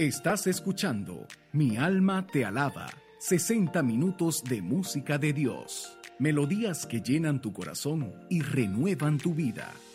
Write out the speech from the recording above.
Estás escuchando Mi alma te alaba. 60 minutos de música de Dios. Melodías que llenan tu corazón y renuevan tu vida.